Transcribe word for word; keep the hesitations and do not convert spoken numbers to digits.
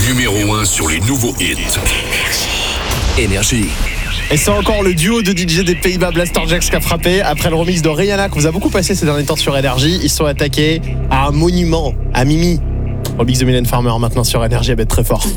numéro un sur les nouveaux hits. Énergie. Et c'est encore le duo de D J des Pays-Bas, Blasterjaxx, qui a frappé après le remix de Rihanna qu'on vous a beaucoup passé ces derniers temps sur Énergie. Ils sont attaqués à un monument, à Mimi. Remix de Mylène Farmer maintenant sur Énergie, à être très fort.